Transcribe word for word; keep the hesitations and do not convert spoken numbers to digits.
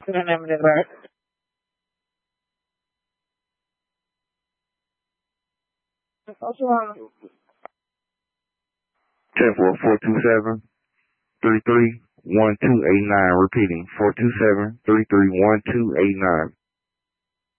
Ten four four two seven three three one two eight nine. Repeating four two seven three three one two eight nine.